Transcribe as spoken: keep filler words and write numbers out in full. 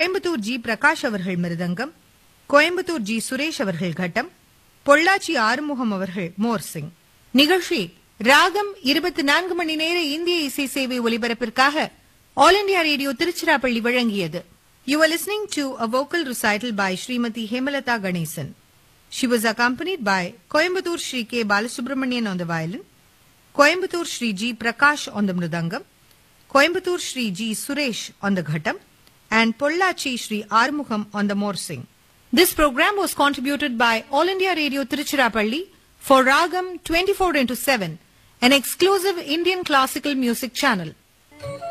Coimbatore G Prakash அவர்கள் மிருதங்கம், Coimbatore G Suresh அவர்கள் கட்டம், பொள்ளாச்சி ஆறுமுகம் அவர்கள் மோர்சிங். நிகழ்ச்சி ராகம் இருபத்தி நான்கு மணி நேர இந்திய இசை சேவை ஒலிபரப்பிற்காக ஆல் இண்டியா ரேடியோ திருச்சிராப்பள்ளி வழங்கியது. You are listening to a vocal recital by Srimati Hemalata Ganesan. She was accompanied by Coimbatore Shri K. Balasubramanian on the violin, Coimbatore Shri G. Prakash on the mridangam, Coimbatore Shri G. Suresh on the ghattam, and Pollachi Shri Armugham on the morsing. This program was contributed by All India Radio Tiruchirappalli for Ragam twenty-four into seven, an exclusive Indian classical music channel.